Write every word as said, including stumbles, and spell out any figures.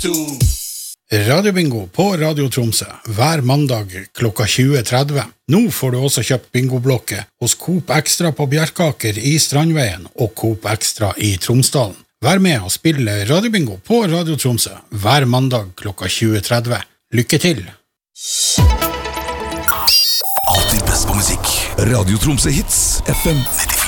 two. Radiobingo på Radio Tromsø hver mandag klokka tjue tretti. Nå får du også kjøpt bingoblokke hos Coop Extra på Bjerkaker i Strandveien og Coop Extra i Tromsdalen. Vær med og spille Radiobingo på Radio Tromsø hver mandag klokka tjue tretti. Lykke til! Alltid best på musikk. Radio Tromsø Hits, F M nittifem.